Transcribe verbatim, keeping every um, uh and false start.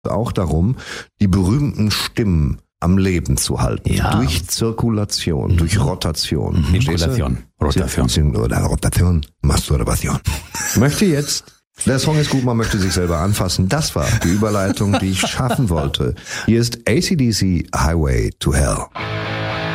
auch darum, die berühmten Stimmen am Leben zu halten. Ja. Durch Zirkulation, mhm. durch Rotation. Mhm. Rotation. Rotation. Oder Rotation. Masturbation. Möchte jetzt... Der Song ist gut, man möchte sich selber anfassen. Das war die Überleitung, die ich schaffen wollte. Hier ist A C D C Highway to Hell.